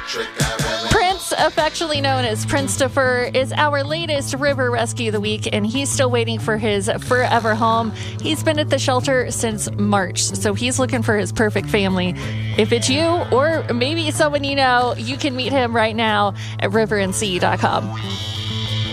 Prince, affectionately known as Prince-topher, is our latest river rescue of the week, and he's still waiting for his forever home. He's been at the shelter since March, so he's looking for his perfect family. If it's you, or maybe someone you know, you can meet him right now at riverandsea.com.